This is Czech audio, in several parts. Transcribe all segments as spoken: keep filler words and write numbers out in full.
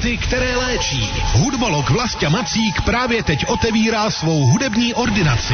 Hity, které léčí. Hudbolog Vlastia Macík právě teď otevírá svou hudební ordinaci.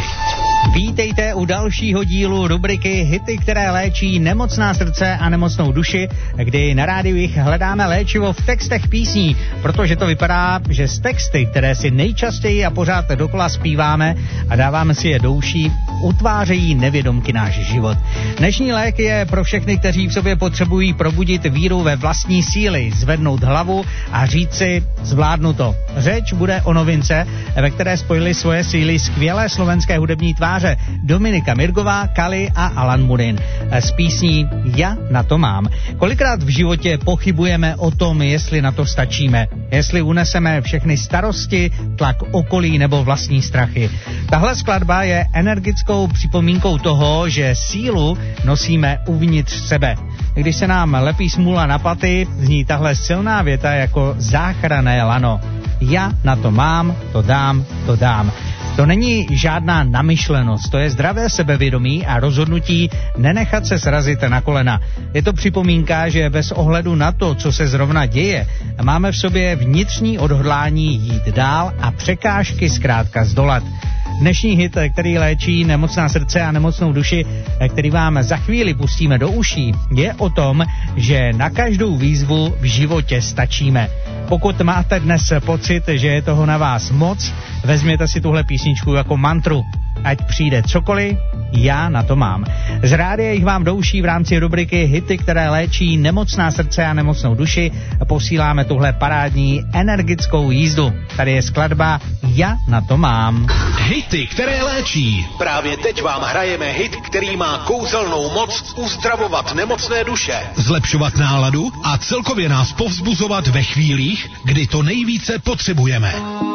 Vítejte u dalšího dílu rubriky Hity, které léčí nemocná srdce a nemocnou duši, kdy na rádiu jich hledáme léčivo v textech písní, protože to vypadá, že z texty, které si nejčastěji a pořád dokola zpíváme a dáváme si je do uší, utvářejí nevědomky náš život. Dnešní lék je pro všechny, kteří v sobě potřebují probudit víru ve vlastní síly, zvednout hlavu a říct si, zvládnu to. Řeč bude o novince, ve které spojili svoje síly skvělé slovenské hudební tváře Dominika Mirgová, Kali a Alan Murin s písní Já na to mám. Kolikrát v životě pochybujeme o tom, jestli na to stačíme, jestli uneseme všechny starosti, tlak okolí nebo vlastní strachy. Tahle skladba je energickou připomínkou toho, že sílu nosíme uvnitř sebe. Když se nám lepí smůla na paty, zní tahle silná věta jako záchranné lano. Já na to mám, to dám, to dám. To není žádná namyšlenost, to je zdravé sebevědomí a rozhodnutí nenechat se srazit na kolena. Je to připomínka, že bez ohledu na to, co se zrovna děje, máme v sobě vnitřní odhodlání jít dál a překážky zkrátka zdolat. Dnešní hit, který léčí nemocná srdce a nemocnou duši, který vám za chvíli pustíme do uší, je o tom, že na každou výzvu v životě stačíme. Pokud máte dnes pocit, že je toho na vás moc, vezměte si tuhle písničku jako mantru. Ať přijde cokoliv, já na to mám. Z rádia jich vám do uší v rámci rubriky Hity, které léčí nemocná srdce a nemocnou duši, posíláme tuhle parádní energickou jízdu. Tady je skladba Já na to mám. Hity, které léčí. Právě teď vám hrajeme hit, který má kouzelnou moc uzdravovat nemocné duše, zlepšovat náladu a celkově nás povzbuzovat ve chvílích, kdy to nejvíce potřebujeme.